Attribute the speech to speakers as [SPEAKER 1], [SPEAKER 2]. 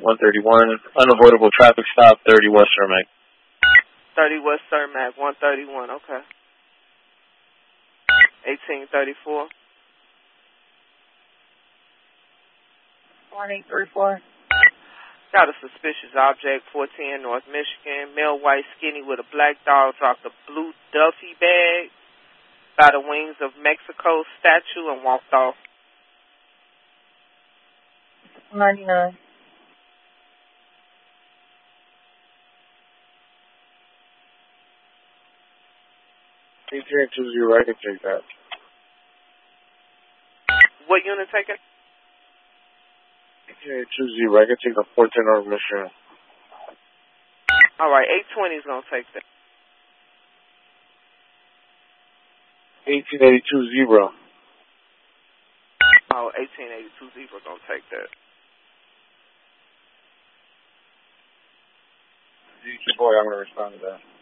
[SPEAKER 1] 131, unavoidable traffic stop, 30 West Cermak.
[SPEAKER 2] 30 West Cermak, 131, okay. 1834.
[SPEAKER 3] 1834.
[SPEAKER 2] Got a suspicious object, 410 North Michigan. Male white skinny with a black dog dropped a blue Duffy bag by the wings of Mexico statue and walked off.
[SPEAKER 3] 99.
[SPEAKER 1] AJ20, I can take that.
[SPEAKER 2] What unit taking?
[SPEAKER 1] AJ20, I can take the 410 North Michigan.
[SPEAKER 2] All right, 820 is going to take that.
[SPEAKER 1] 1882-0.
[SPEAKER 2] Oh, 1882-0 going to take that.
[SPEAKER 1] Boy, I'm going to respond to that.